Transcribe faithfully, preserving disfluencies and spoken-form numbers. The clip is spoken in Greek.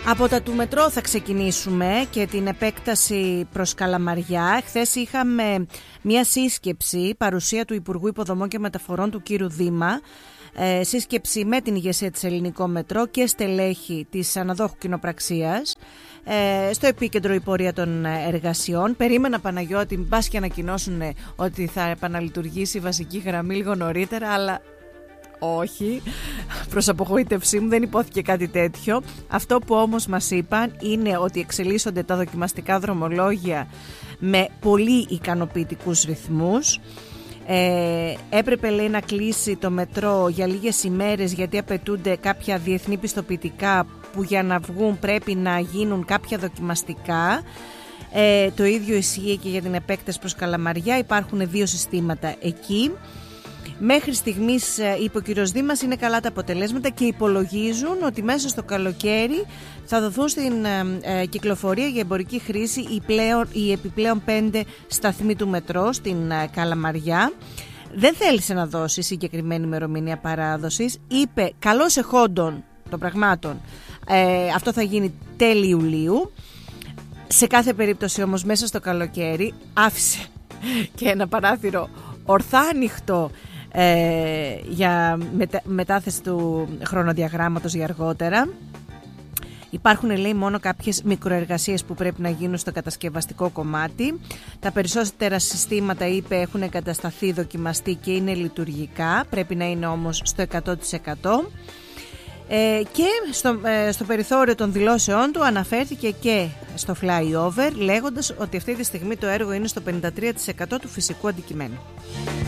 Από τα του μετρό θα ξεκινήσουμε και την επέκταση προς Καλαμαριά. Χθες είχαμε μια σύσκεψη, παρουσία του Υπουργού Υποδομών και Μεταφορών του κ. Δήμα, ε, σύσκεψη με την ηγεσία της Ελληνικό Μετρό και στελέχη της αναδόχου κοινοπραξίας, ε, στο επίκεντρο η πορεία των εργασιών. Περίμενα, Παναγιώτη, μπας και ανακοινώσουν ότι θα επαναλειτουργήσει η βασική γραμμή λίγο νωρίτερα, αλλά όχι, προς απογοήτευσή μου δεν υπόθηκε κάτι τέτοιο. Αυτό που όμως μας είπαν είναι ότι εξελίσσονται τα δοκιμαστικά δρομολόγια με πολύ ικανοποιητικούς ρυθμούς. Ε, έπρεπε, λέει, να κλείσει το μετρό για λίγες ημέρες γιατί απαιτούνται κάποια διεθνή πιστοποιητικά που για να βγουν πρέπει να γίνουν κάποια δοκιμαστικά. Ε, το ίδιο ισχύει και για την επέκταση προς Καλαμαριά. Υπάρχουν δύο συστήματα εκεί. Μέχρι στιγμής, είπε ο κύριος Δήμας, είναι καλά τα αποτελέσματα και υπολογίζουν ότι μέσα στο καλοκαίρι θα δοθούν στην ε, κυκλοφορία για εμπορική χρήση οι, πλέον, οι επιπλέον πέντε σταθμοί του μετρό στην ε, Καλαμαριά. Δεν θέλησε να δώσει συγκεκριμένη ημερομηνία παράδοσης. Είπε καλώς εχόντων των πραγμάτων, ε, αυτό θα γίνει τέλη Ιουλίου. Σε κάθε περίπτωση όμως μέσα στο καλοκαίρι άφησε και ένα παράθυρο ορθά ανοιχτό Ε, για μετα, μετάθεση του χρονοδιαγράμματος για αργότερα. Υπάρχουν, λέει, μόνο κάποιες μικροεργασίες που πρέπει να γίνουν στο κατασκευαστικό κομμάτι. Τα περισσότερα συστήματα, είπε, έχουν εγκατασταθεί, δοκιμαστεί και είναι λειτουργικά. Πρέπει να είναι όμως στο εκατό τοις εκατό. Ε, και στο, ε, στο περιθώριο των δηλώσεών του αναφέρθηκε και στο flyover, λέγοντας ότι αυτή τη στιγμή το έργο είναι στο πενήντα τρία τοις εκατό του φυσικού αντικειμένου.